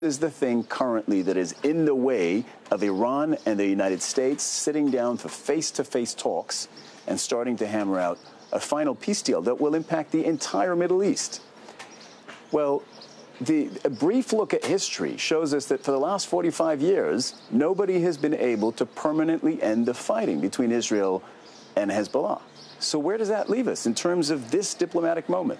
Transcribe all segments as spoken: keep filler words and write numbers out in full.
is the thing currently that is in the way of Iran and the United States sitting down for face-to-face talks and starting to hammer out a final peace deal that will impact the entire Middle East? Well, the, a brief look at history shows us that for the last forty-five years, nobody has been able to permanently end the fighting between Israel and Hezbollah. So where does that leave us in terms of this diplomatic moment?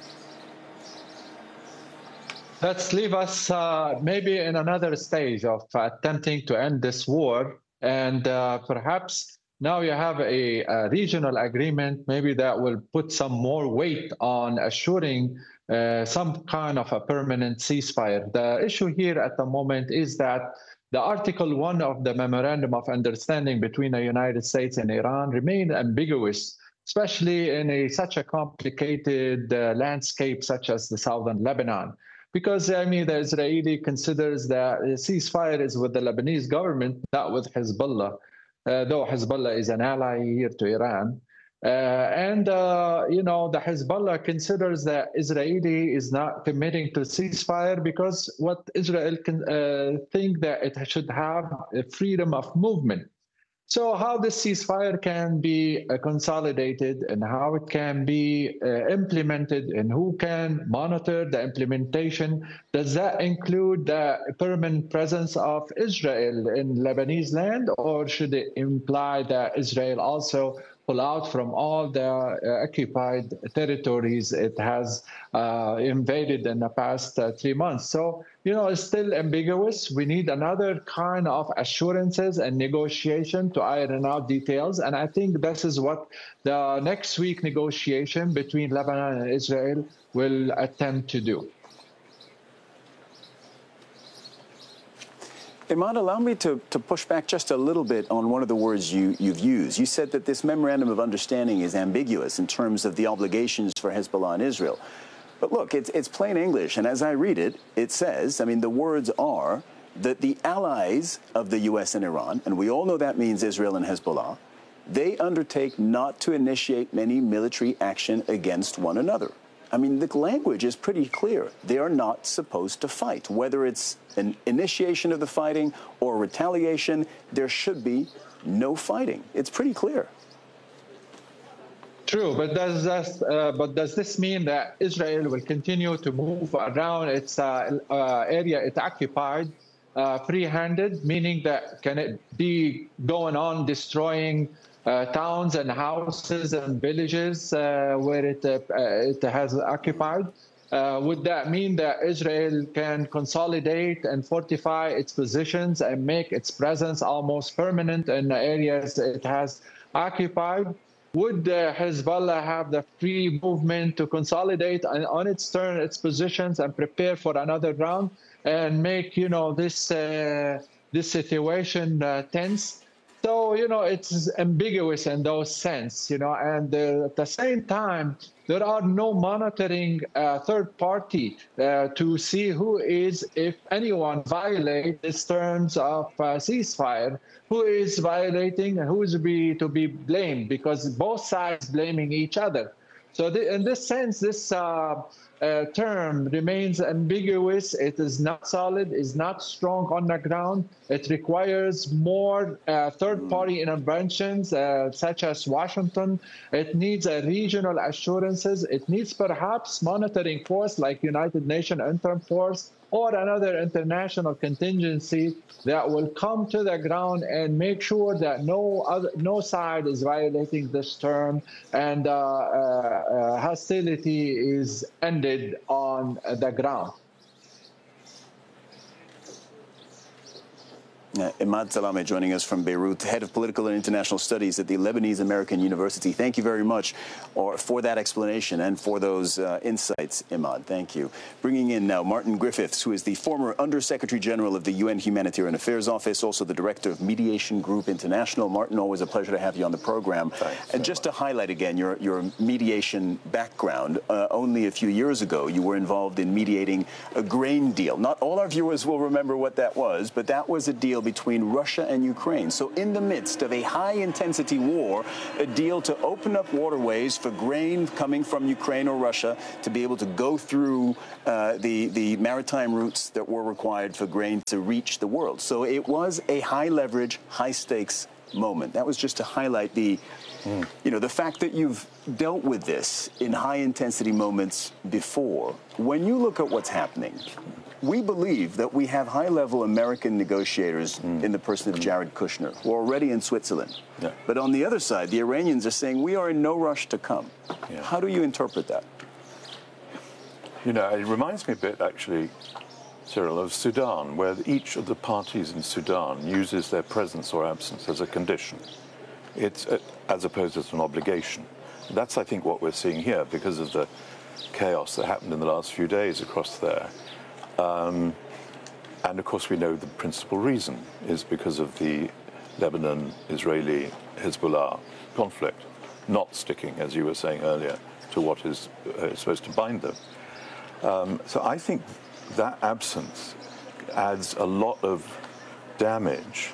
Let's leave us uh, maybe in another stage of attempting to end this war. And uh, perhaps now you have a, a regional agreement, maybe that will put some more weight on assuring uh, some kind of a permanent ceasefire. The issue here at the moment is that the Article one of the Memorandum of Understanding between the United States and Iran remain ambiguous, especially in a, such a complicated uh, landscape such as the southern Lebanon. Because, I mean, the Israeli considers that a ceasefire is with the Lebanese government, not with Hezbollah, uh, though Hezbollah is an ally here to Iran. Uh, and, uh, you know, the Hezbollah considers that Israeli is not committing to ceasefire because what Israel can uh, think that it should have a freedom of movement. So how this ceasefire can be uh, consolidated and how it can be uh, implemented and who can monitor the implementation? Does that include the permanent presence of Israel in Lebanese land, or should it imply that Israel also pull out from all the uh, occupied territories it has uh, invaded in the past uh, three months? So, you know, it's still ambiguous. We need another kind of assurances and negotiation to iron out details. And I think this is what the next week negotiation between Lebanon and Israel will attempt to do. Imad, allow me to, to push back just a little bit on one of the words you, you've used. You said that this memorandum of understanding is ambiguous in terms of the obligations for Hezbollah and Israel. But look, it's, it's plain English, and as I read it, it says, I mean, the words are that the allies of the U S and Iran, and we all know that means Israel and Hezbollah, they undertake not to initiate any military action against one another. I mean, the language is pretty clear. They are not supposed to fight. Whether it's an initiation of the fighting or retaliation, there should be no fighting. It's pretty clear. True, but does this, uh, but does this mean that Israel will continue to move around its uh, uh, area it occupied uh, free-handed, meaning that can it be going on destroying uh, towns and houses and villages uh, where it, uh, it has occupied? Uh, would that mean that Israel can consolidate and fortify its positions and make its presence almost permanent in the areas it has occupied? Would uh, Hezbollah have the free movement to consolidate on, on its turn its positions and prepare for another round and make, you know, this uh, this situation uh, tense? So, you know, it's ambiguous in those sense, you know, and uh, at the same time, there are no monitoring uh, third party uh, to see who is, if anyone, violate these terms of uh, ceasefire, who is violating and who is be, to be blamed, because both sides blaming each other. So the, in this sense, this uh, uh, term remains ambiguous. It is not solid, is not strong on the ground. It requires more uh, third-party interventions, uh, such as Washington. It needs a regional assurances. It needs perhaps monitoring force like United Nations Interim Force or another international contingency that will come to the ground and make sure that no other, no side is violating this term and uh, uh, uh, hostility is ended on the ground. Uh, Imad Salameh joining us from Beirut, head of political and international studies at the Lebanese American University. Thank you very much or, for that explanation and for those uh, insights, Imad. Thank you. Bringing in now Martin Griffiths, who is the former Under-Secretary General of the U N Humanitarian Affairs Office, also the Director of Mediation Group International. Martin, always a pleasure to have you on the program. Thanks and so just much. to highlight again your, your mediation background, uh, only a few years ago you were involved in mediating a grain deal. Not all our viewers will remember what that was, but that was a deal deal between Russia and Ukraine. So in the midst of a high-intensity war, a deal to open up waterways for grain coming from Ukraine or Russia to be able to go through uh, the, the maritime routes that were required for grain to reach the world. So it was a high-leverage, high-stakes moment. That was just to highlight the, mm. you know, the fact that you've dealt with this in high-intensity moments before. When you look at what's happening, we believe that we have high-level American negotiators mm. in the person of Jared Kushner, who are already in Switzerland. Yeah. But on the other side, the Iranians are saying we are in no rush to come. Yeah. How do you interpret that? You know, it reminds me a bit, actually, Cyril, of Sudan, where each of the parties in Sudan uses their presence or absence as a condition. It's a, as opposed to an obligation. That's, I think, what we're seeing here because of the chaos that happened in the last few days across there. Um, and, of course, we know the principal reason is because of the Lebanon-Israeli-Hezbollah conflict, not sticking, as you were saying earlier, to what is uh, supposed to bind them. Um, so I think that absence adds a lot of damage,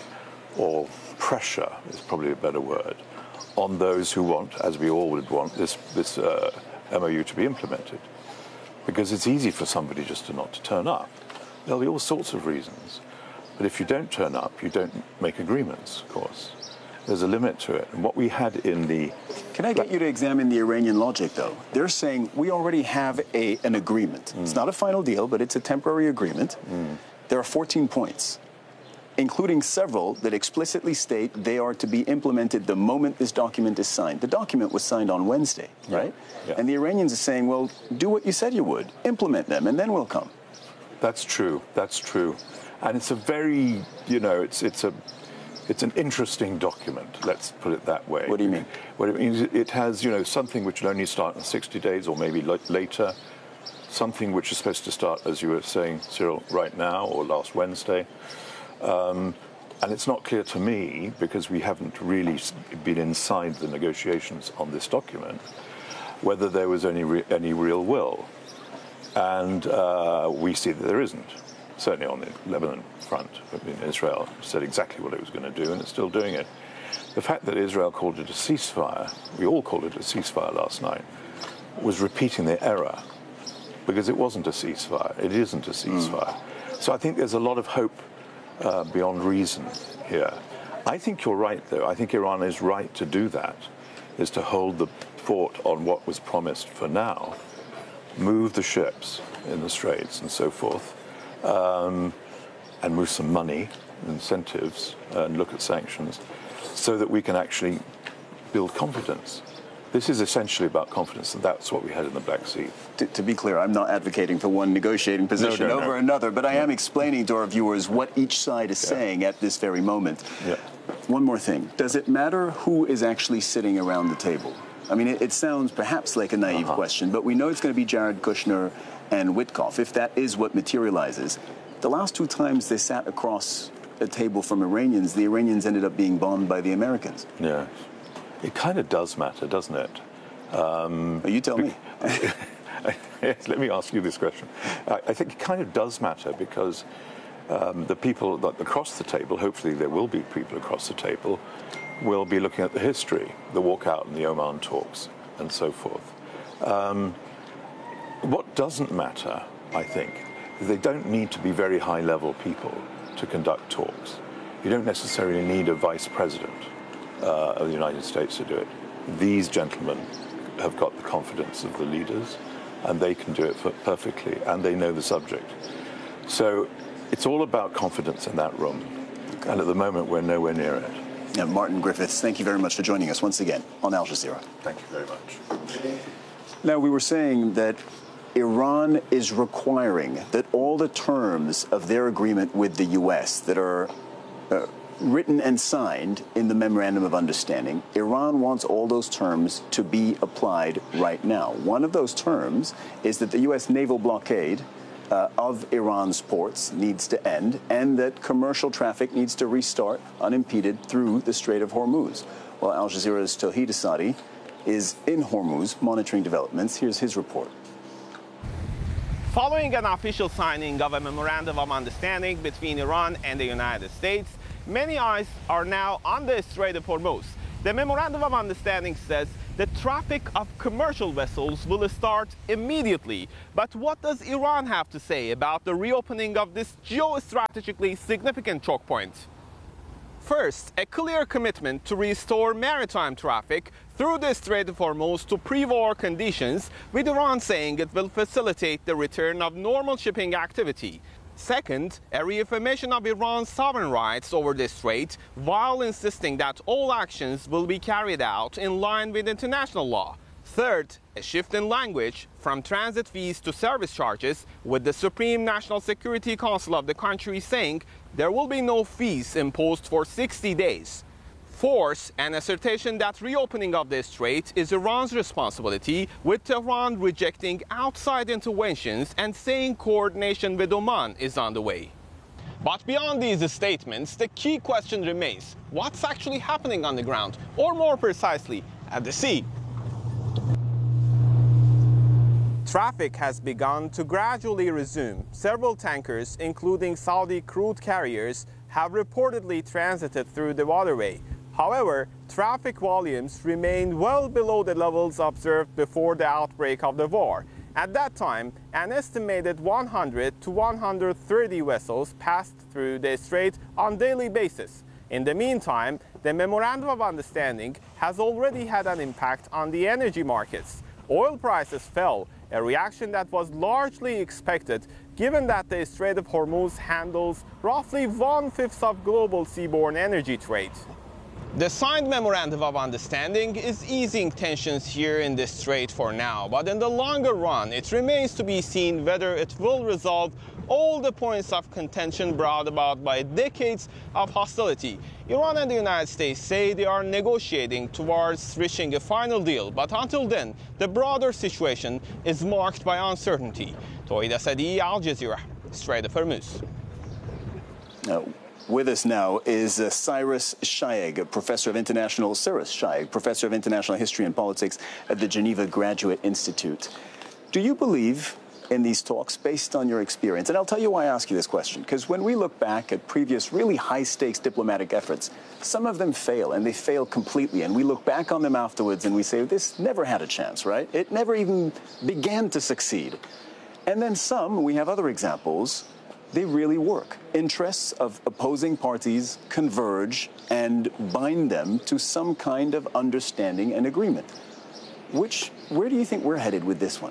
or pressure is probably a better word, on those who want, as we all would want, this, this uh, M O U to be implemented. Because it's easy for somebody just to not to turn up. There'll be all sorts of reasons. But if you don't turn up, you don't make agreements, of course. There's a limit to it. And what we had in the... Can I get you to examine the Iranian logic, though? They're saying we already have a, an agreement. Mm. It's not a final deal, but it's a temporary agreement. Mm. There are fourteen points, including several that explicitly state they are to be implemented the moment this document is signed. The document was signed on Wednesday, yeah. right? Yeah. And the Iranians are saying, well, do what you said you would. Implement them, and then we'll come. That's true. That's true. And it's a very, you know, it's it's a... It's an interesting document, let's put it that way. What do you mean? What it means, it has, you know, something which will only start in sixty days or maybe later, something which is supposed to start, as you were saying, Cyril, right now or last Wednesday. Um, and it's not clear to me, because we haven't really been inside the negotiations on this document, whether there was any, re- any real will. And uh, we see that there isn't. Certainly on the Lebanon front, I mean, Israel said exactly what it was going to do, and it's still doing it. The fact that Israel called it a ceasefire, we all called it a ceasefire last night, was repeating their error, because it wasn't a ceasefire. It isn't a ceasefire. Mm. So I think there's a lot of hope uh, beyond reason here. I think you're right, though. I think Iran is right to do that, is to hold the fort on what was promised for now, move the ships in the Straits and so forth, Um, and move some money, incentives, and look at sanctions, so that we can actually build confidence. This is essentially about confidence, and that's what we had in the Black Sea. To, to be clear, I'm not advocating for one negotiating position no, no, over no. another, but I am explaining to our viewers what each side is yeah. saying at this very moment. Yeah. One more thing. Does it matter who is actually sitting around the table? I mean, it, it sounds perhaps like a naive uh-huh. question, but we know it's going to be Jared Kushner and Witkoff, if that is what materializes. The last two times they sat across a table from Iranians, the Iranians ended up being bombed by the Americans. Yeah. It kind of does matter, doesn't it? Um, you tell me. Yes, let me ask you this question. I, I think it kind of does matter because um, the people that across the table, hopefully there will be people across the table, will be looking at the history, the walkout and the Oman talks and so forth. Um, What doesn't matter, I think, is they don't need to be very high-level people to conduct talks. You don't necessarily need a vice president uh, of the United States to do it. These gentlemen have got the confidence of the leaders, and they can do it perfectly, and they know the subject. So it's all about confidence in that room, okay. And at the moment, we're nowhere near it. Yeah, Martin Griffiths, thank you very much for joining us once again on Al Jazeera. Thank you very much. Now, we were saying that Iran is requiring that all the terms of their agreement with the U S that are uh, written and signed in the Memorandum of Understanding, Iran wants all those terms to be applied right now. One of those terms is that the U S naval blockade uh, of Iran's ports needs to end and that commercial traffic needs to restart unimpeded through the Strait of Hormuz. Well, Al Jazeera's Tawhid Asadi is in Hormuz monitoring developments. Here's his report. Following an official signing of a memorandum of understanding between Iran and the United States, many eyes are now on the Strait of Hormuz. The memorandum of understanding says the traffic of commercial vessels will start immediately. But what does Iran have to say about the reopening of this geostrategically significant choke point? First, a clear commitment to restore maritime traffic through the Strait of Hormuz to pre-war conditions, with Iran saying it will facilitate the return of normal shipping activity. Second, a reaffirmation of Iran's sovereign rights over the strait, while insisting that all actions will be carried out in line with international law. Third, a shift in language from transit fees to service charges, with the Supreme National Security Council of the country saying there will be no fees imposed for sixty days. Fourth, an assertion that reopening of the strait is Iran's responsibility, with Tehran rejecting outside interventions and saying coordination with Oman is on the way. But beyond these statements, the key question remains: what's actually happening on the ground, or more precisely, at the sea? Traffic has begun to gradually resume. Several tankers, including Saudi crude carriers, have reportedly transited through the waterway. However, traffic volumes remain well below the levels observed before the outbreak of the war. At that time, an estimated one hundred to one hundred thirty vessels passed through the strait on a daily basis. In the meantime, the Memorandum of Understanding has already had an impact on the energy markets. Oil prices fell, a reaction that was largely expected, given that the Strait of Hormuz handles roughly one-fifth of global seaborne energy trade. The signed Memorandum of Understanding is easing tensions here in the strait for now, but in the longer run, it remains to be seen whether it will resolve all the points of contention brought about by decades of hostility. Iran and the United States say they are negotiating towards reaching a final deal, but until then, the broader situation is marked by uncertainty. Tawhid Asadi, Al Jazeera, Strait of Hormuz. No. With us now is uh, Cyrus Shaig, a professor of international, Cyrus Shaig, professor of international history and politics at the Geneva Graduate Institute. Do you believe in these talks based on your experience? And I'll tell you why I ask you this question, because when we look back at previous really high-stakes diplomatic efforts, some of them fail, and they fail completely. And we look back on them afterwards and we say, this never had a chance, right? It never even began to succeed. And then some, we have other examples, they really work. Interests of opposing parties converge and bind them to some kind of understanding and agreement. Which, where do you think we're headed with this one?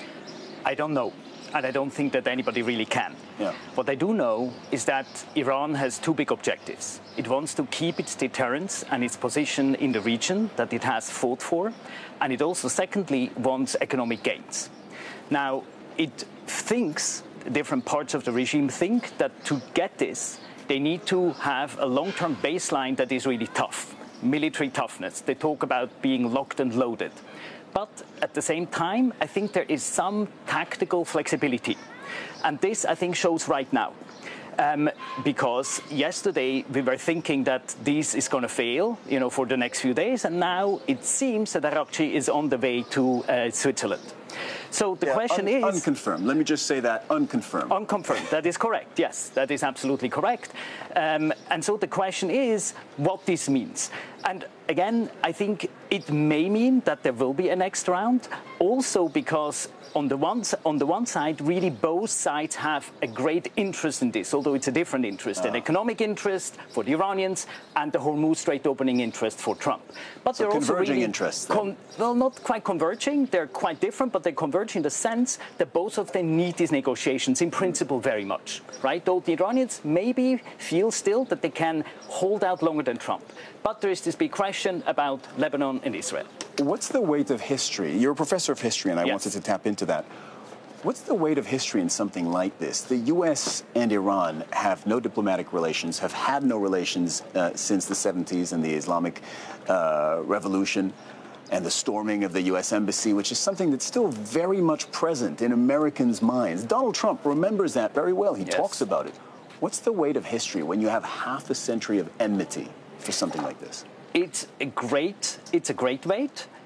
I don't know, and I don't think that anybody really can. Yeah. What I do know is that Iran has two big objectives. It wants to keep its deterrence and its position in the region that it has fought for, and it also, secondly, wants economic gains. Now, it thinks, different parts of the regime think, that to get this, they need to have a long-term baseline that is really tough, military toughness. They talk about being locked and loaded. But at the same time, I think there is some tactical flexibility. And this, I think, shows right now. Um, because yesterday we were thinking that this is going to fail, you know, for the next few days, and now it seems that Arakchi is on the way to uh, Switzerland. So the yeah, question un- is... Unconfirmed. Let me just say that, unconfirmed. Unconfirmed. That is correct. Yes, that is absolutely correct. Um, and so the question is what this means. And again, I think it may mean that there will be a next round, also because on the one, on the one side, really both sides have a great interest in this, although it's a different interest, uh. an economic interest for the Iranians and the Hormuz Strait opening interest for Trump. But so they're also converging really interests. Con- well, not quite converging. They're quite different, but they converge in the sense that both of them need these negotiations in principle very much, right? Though the Iranians maybe feel still that they can hold out longer than Trump. But there is this big question about Lebanon and Israel. What's the weight of history? You're a professor of history, and I yes. wanted to tap into that. What's the weight of history in something like this? The U S and Iran have no diplomatic relations, have had no relations uh, since the seventies and the Islamic uh, Revolution and the storming of the U S embassy, which is something that's still very much present in Americans' minds. Donald Trump remembers that very well. He yes. talks about it. What's the weight of history when you have half a century of enmity for something like this? It's a great, it's a great weight.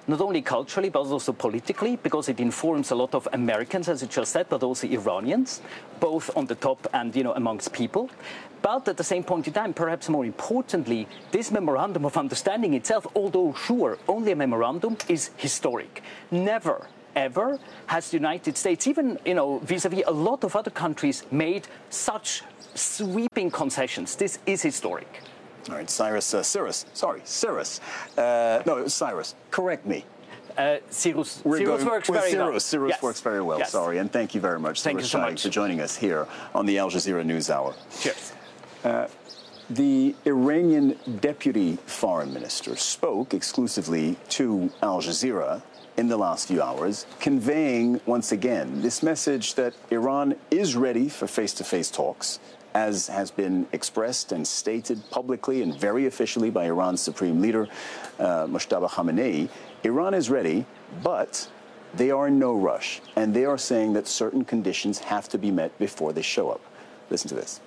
not only culturally, but also politically, because it informs a lot of Americans, as you just said, but also Iranians, both on the top and, you know, amongst people. But at the same point in time, perhaps more importantly, this memorandum of understanding itself, although sure, only a memorandum, is historic. Never, ever has the United States, even, you know, vis-a-vis a lot of other countries, made such sweeping concessions. This is historic. All right, Cyrus, uh, Cyrus, sorry, Cyrus. Uh, no, it was Cyrus. Correct me. Uh, Cyrus, We're Cyrus going works with very Cyrus. well. Cyrus yes. works very well, yes. sorry. And thank you very much, Thank Cyrus you so Shaikh, much. for joining us here on the Al Jazeera News Hour. Cheers. Uh, the Iranian deputy foreign minister spoke exclusively to Al Jazeera in the last few hours, conveying once again this message that Iran is ready for face-to-face talks, as has been expressed and stated publicly and very officially by Iran's supreme leader, uh, Mojtaba Khamenei. Iran is ready, but they are in no rush, and they are saying that certain conditions have to be met before they show up. Listen to this.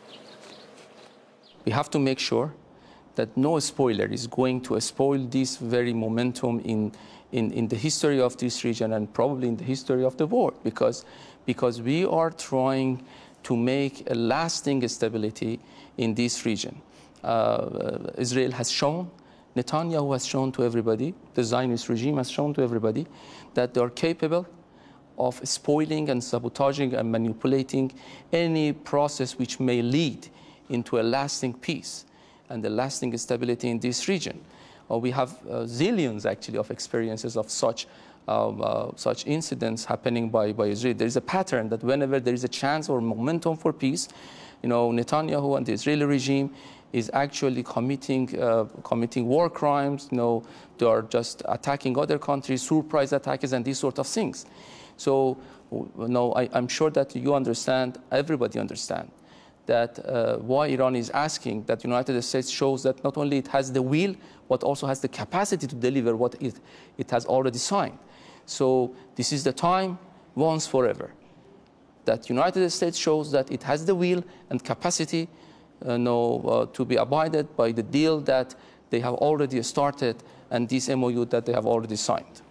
We have to make sure that no spoiler is going to spoil this very momentum in, in, in the history of this region and probably in the history of the world, because, because we are trying to make a lasting stability in this region. Uh, Israel has shown, Netanyahu has shown to everybody, the Zionist regime has shown to everybody that they are capable of spoiling and sabotaging and manipulating any process which may lead into a lasting peace and a lasting stability in this region. Uh, we have uh, zillions, actually, of experiences of such Um, uh, such incidents happening by, by Israel. There is a pattern that whenever there is a chance or momentum for peace, you know, Netanyahu and the Israeli regime is actually committing uh, committing war crimes. You know, they are just attacking other countries, surprise attacks, and these sort of things. So, you know, I, I'm sure that you understand, everybody understands, that uh, why Iran is asking that the United States shows that not only it has the will, but also has the capacity to deliver what it, it has already signed. So this is the time, once forever, that United States shows that it has the will and capacity uh, no, uh, to be abided by the deal that they have already started and this M O U that they have already signed.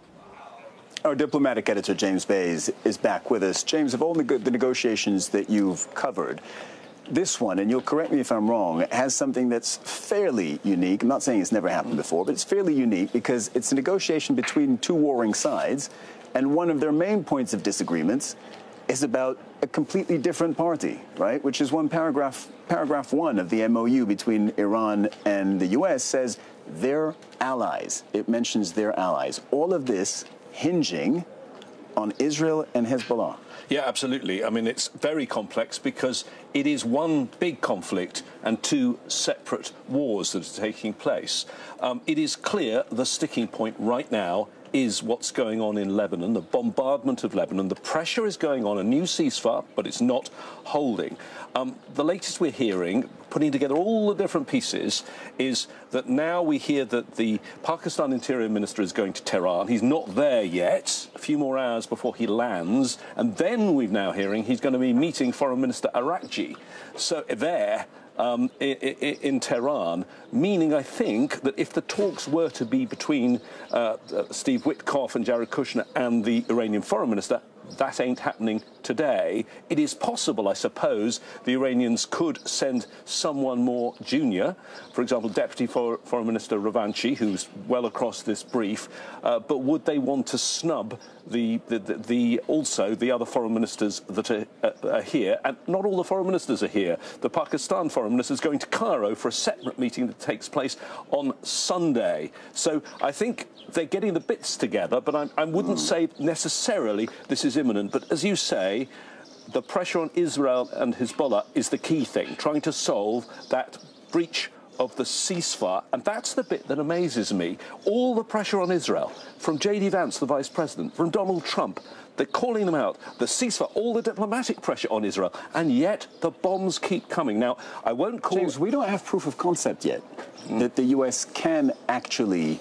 Our diplomatic editor, James Bays, is back with us. James, of all the, the negotiations that you've covered, this one, and you'll correct me if I'm wrong, has something that's fairly unique. I'm not saying it's never happened before, but it's fairly unique because it's a negotiation between two warring sides, and one of their main points of disagreements is about a completely different party, right? Which is one paragraph, paragraph one of the M O U between Iran and the U S says their allies. It mentions their allies. All of this hinging on Israel and Hezbollah. Yeah, absolutely. I mean, it's very complex because it is one big conflict and two separate wars that are taking place. Um, it is clear the sticking point right now is what's going on in Lebanon, the bombardment of Lebanon. The pressure is going on, a new ceasefire, but it's not holding. Um, the latest we're hearing, putting together all the different pieces, is that now we hear that the Pakistan Interior Minister is going to Tehran. He's not there yet, a few more hours before he lands. And then we're now hearing he's going to be meeting Foreign Minister Arakji. So there, um, in, in Tehran, meaning, I think, that if the talks were to be between uh, Steve Witkoff and Jared Kushner and the Iranian Foreign Minister, that ain't happening today. It is possible, I suppose, the Iranians could send someone more junior, for example, Deputy Foreign Minister Ravanchi, who's well across this brief, uh, but would they want to snub the, the, the, the also the other foreign ministers that are, uh, are here? And not all the foreign ministers are here. The Pakistan foreign minister is going to Cairo for a separate meeting that takes place on Sunday. So I think they're getting the bits together, but I, I wouldn't say necessarily this is imminent. But as you say, the pressure on Israel and Hezbollah is the key thing, trying to solve that breach of the ceasefire. And that's the bit that amazes me. All the pressure on Israel, from J D Vance, the vice president, from Donald Trump, they're calling them out, the ceasefire, all the diplomatic pressure on Israel, and yet the bombs keep coming. Now, I won't call... James, we don't have proof of concept yet mm. that the U S can actually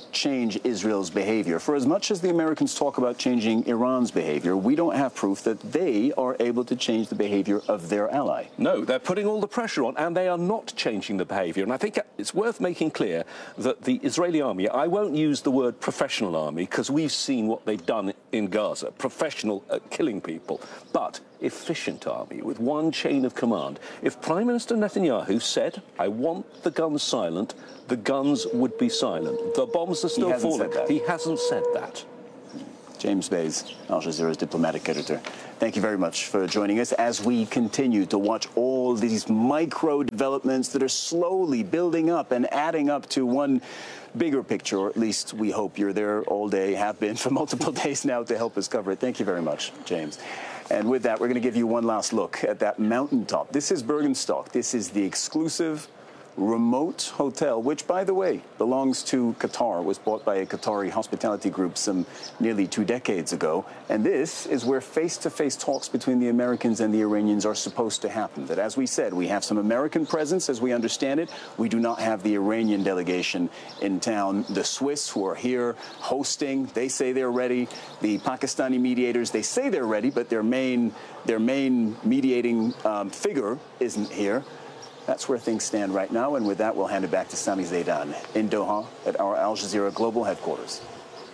change Israel's behavior. For as much as the Americans talk about changing Iran's behavior, we don't have proof that they are able to change the behavior of their ally. No, they're putting all the pressure on, and they are not changing the behavior. And I think it's worth making clear that the Israeli army, I won't use the word professional army because we've seen what they've done in Gaza, professional at killing people, but efficient army with one chain of command. If Prime Minister Netanyahu said, I want the guns silent, the guns would be silent. The bombs are still falling. He hasn't said that. James Bays, Al Jazeera's diplomatic editor. Thank you very much for joining us as we continue to watch all these micro developments that are slowly building up and adding up to one bigger picture, or at least we hope you're there all day, have been for multiple days now to help us cover it. Thank you very much, James. And with that, we're going to give you one last look at that mountaintop. This is Bergenstock. This is the exclusive remote hotel, which, by the way, belongs to Qatar, was bought by a Qatari hospitality group some nearly two decades ago. And this is where face-to-face talks between the Americans and the Iranians are supposed to happen. That, as we said, we have some American presence, as we understand it. We do not have the Iranian delegation in town. The Swiss, who are here hosting, they say they're ready. The Pakistani mediators, they say they're ready, but their main, their main mediating um, figure isn't here. That's where things stand right now. And with that, we'll hand it back to Sami Zaidan in Doha at our Al Jazeera Global Headquarters.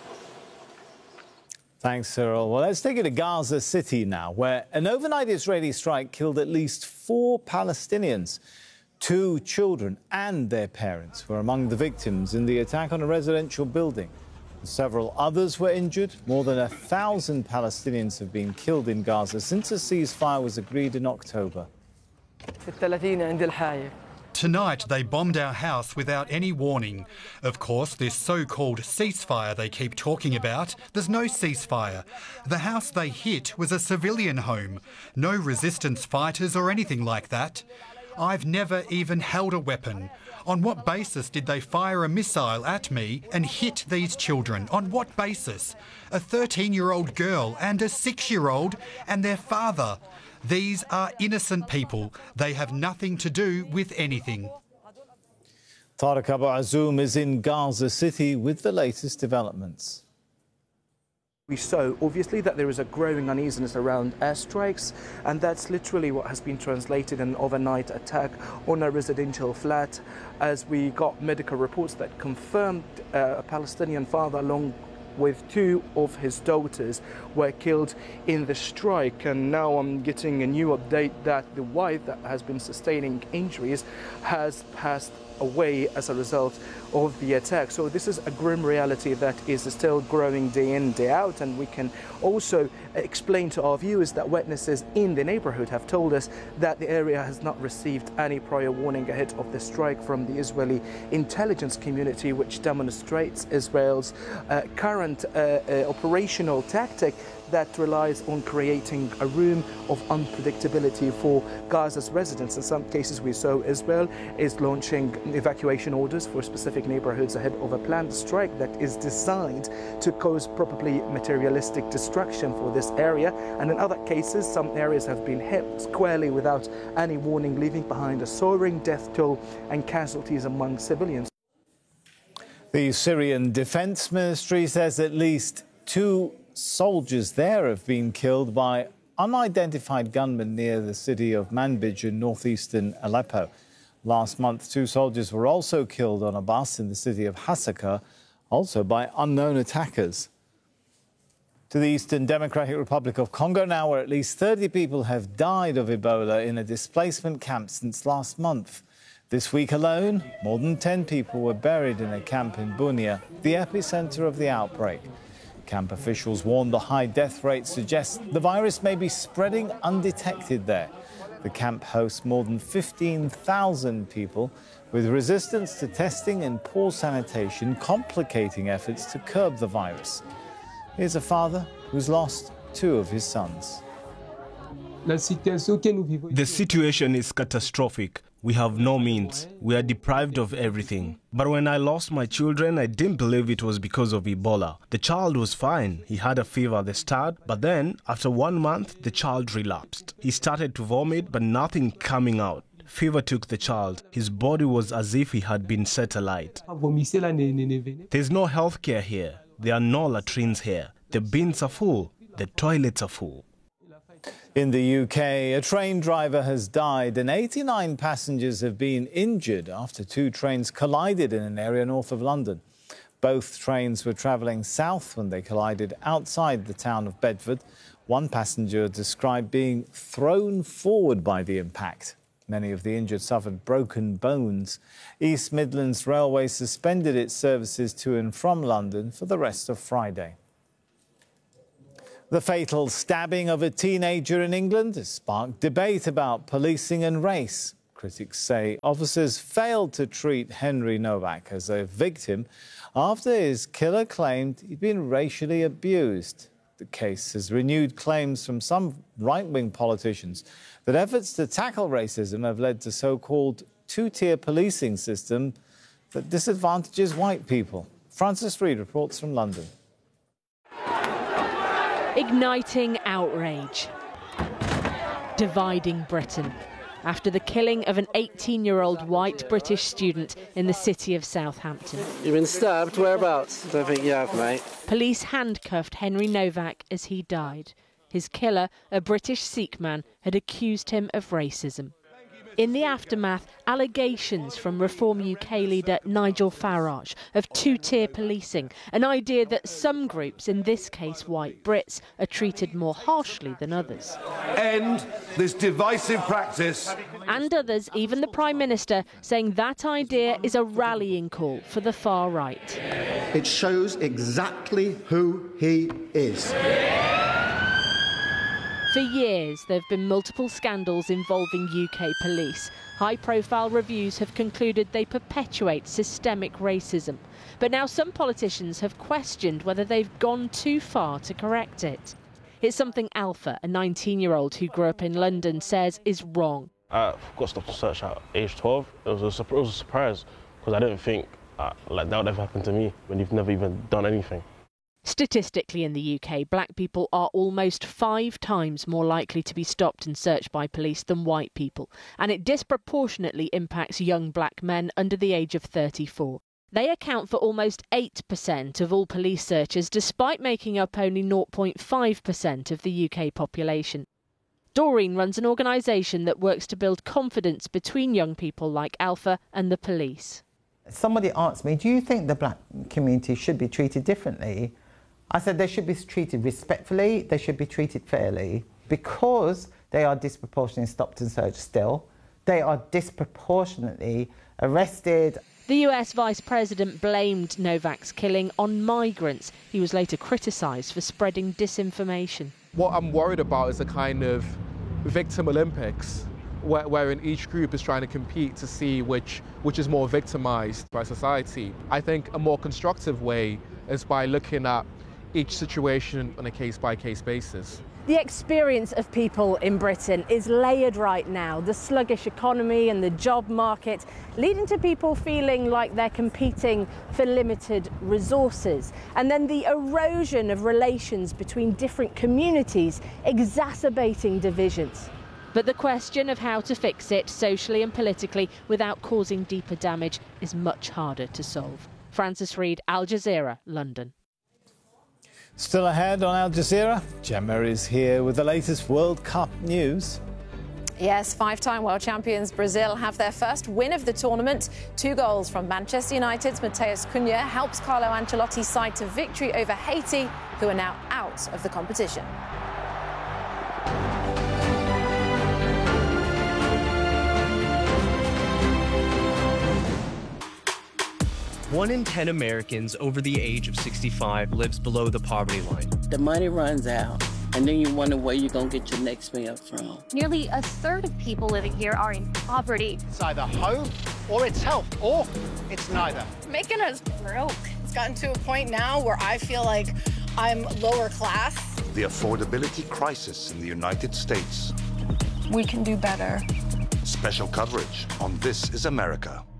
Thanks, Cyril. Well, let's take it to Gaza City now, where an overnight Israeli strike killed at least four Palestinians. Two children and their parents were among the victims in the attack on a residential building. Several others were injured. More than a thousand Palestinians have been killed in Gaza since a ceasefire was agreed in October. Tonight, they bombed our house without any warning. Of course, this so-called ceasefire they keep talking about, there's no ceasefire. The house they hit was a civilian home. No resistance fighters or anything like that. I've never even held a weapon. On what basis did they fire a missile at me and hit these children? On what basis? A thirteen-year-old girl and a six-year-old and their father. These are innocent people. They have nothing to do with anything. Tariq Abu Azoum is in Gaza City with the latest developments. We saw, obviously, that there is a growing uneasiness around airstrikes, and that's literally what has been translated in an overnight attack on a residential flat, as we got medical reports that confirmed uh, a Palestinian father along with two of his daughters were killed in the strike. And now I'm getting a new update that the wife that has been sustaining injuries has passed away as a result of the attack. So this is a grim reality that is still growing day in, day out. And we can also explain to our viewers that witnesses in the neighborhood have told us that the area has not received any prior warning ahead of the strike from the Israeli intelligence community, which demonstrates Israel's uh, current uh, uh, operational tactic that relies on creating a room of unpredictability for Gaza's residents. In some cases, we saw Israel is launching evacuation orders for specific neighborhoods ahead of a planned strike that is designed to cause probably materialistic destruction for this area. And in other cases, some areas have been hit squarely without any warning, leaving behind a soaring death toll and casualties among civilians. The Syrian Defense Ministry says at least two soldiers there have been killed by unidentified gunmen near the city of Manbij in northeastern Aleppo. Last month, two soldiers were also killed on a bus in the city of Hasaka, also by unknown attackers. To the Eastern Democratic Republic of Congo now, where at least thirty people have died of Ebola in a displacement camp since last month. This week alone, more than ten people were buried in a camp in Bunia, the epicenter of the outbreak. Camp officials warn the high death rate suggests the virus may be spreading undetected there. The camp hosts more than fifteen thousand people, with resistance to testing and poor sanitation complicating efforts to curb the virus. Here's a father who's lost two of his sons. The situation is catastrophic. We have no means. We are deprived of everything. But when I lost my children, I didn't believe it was because of Ebola. The child was fine. He had a fever at the start, but then, after one month, the child relapsed. He started to vomit, but nothing coming out. Fever took the child. His body was as if he had been set alight. There's no health care here. There are no latrines here. The bins are full. The toilets are full. In the U K, a train driver has died and eighty-nine passengers have been injured after two trains collided in an area north of London. Both trains were travelling south when they collided outside the town of Bedford. One passenger described being thrown forward by the impact. Many of the injured suffered broken bones. East Midlands Railway suspended its services to and from London for the rest of Friday. The fatal stabbing of a teenager in England has sparked debate about policing and race. Critics say officers failed to treat Henry Novak as a victim after his killer claimed he'd been racially abused. The case has renewed claims from some right-wing politicians that efforts to tackle racism have led to so-called two-tier policing system that disadvantages white people. Francis Reid reports from London. Igniting outrage. Dividing Britain. After the killing of an eighteen-year-old white British student in the city of Southampton. You've been stabbed? Whereabouts? Don't think you have, mate. Police handcuffed Henry Novak as he died. His killer, a British Sikh man, had accused him of racism. In the aftermath, allegations from Reform U K leader Nigel Farage of two-tier policing, an idea that some groups, in this case white Brits, are treated more harshly than others. End this divisive practice. And others, even the Prime Minister, saying that idea is a rallying call for the far right. It shows exactly who he is. For years, there have been multiple scandals involving U K police. High-profile reviews have concluded they perpetuate systemic racism. But now some politicians have questioned whether they've gone too far to correct it. It's something Alpha, a nineteen-year-old who grew up in London, says is wrong. I got stopped to search at age twelve. It was a, it was a surprise because I didn't think uh, like that would ever happen to me when you've never even done anything. Statistically in the U K, black people are almost five times more likely to be stopped and searched by police than white people, and it disproportionately impacts young black men under the age of thirty-four. They account for almost eight percent of all police searches, despite making up only zero point five percent of the U K population. Doreen runs an organisation that works to build confidence between young people like Alpha and the police. Somebody asked me, do you think the black community should be treated differently? I said they should be treated respectfully, they should be treated fairly. Because they are disproportionately stopped and searched still, they are disproportionately arrested. The U S Vice President blamed Novak's killing on migrants. He was later criticised for spreading disinformation. What I'm worried about is a kind of victim Olympics, where, wherein each group is trying to compete to see which, which is more victimised by society. I think a more constructive way is by looking at each situation on a case-by-case basis. The experience of people in Britain is layered right now. The sluggish economy and the job market leading to people feeling like they're competing for limited resources. And then the erosion of relations between different communities exacerbating divisions. But the question of how to fix it socially and politically without causing deeper damage is much harder to solve. Francis Reid, Al Jazeera, London. Still ahead on Al Jazeera, Gemma is here with the latest World Cup news. Yes, five-time world champions Brazil have their first win of the tournament. Two goals from Manchester United's Matheus Cunha helps Carlo Ancelotti's side to victory over Haiti, who are now out of the competition. One in ten Americans over the age of sixty-five lives below the poverty line. The money runs out, and then you wonder where you're going to get your next meal from. Nearly a third of people living here are in poverty. It's either home, or it's health, or it's neither. Making us broke. It's gotten to a point now where I feel like I'm lower class. The affordability crisis in the United States. We can do better. Special coverage on This Is America.